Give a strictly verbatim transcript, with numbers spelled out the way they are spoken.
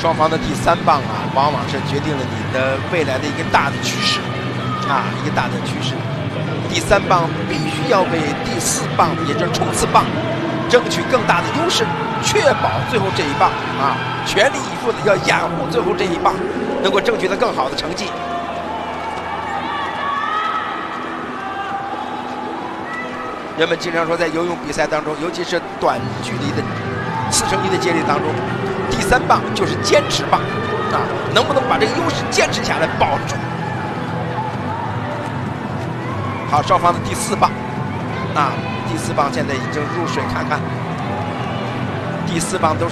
双方的第三棒啊，往往是决定了你的未来的一个大的趋势，啊，一个大的趋势。第三棒必须要为第四棒，也就是冲刺棒，争取更大的优势，确保最后这一棒啊，全力以赴的要掩护最后这一棒，能够争取到更好的成绩。人们经常说，在游泳比赛当中，尤其是短距离的四乘一的接力当中，第三棒就是坚持棒啊，能不能把这个优势坚持下来，保住？好，双方的第四棒啊，第四棒现在已经入水，看看第四棒都是。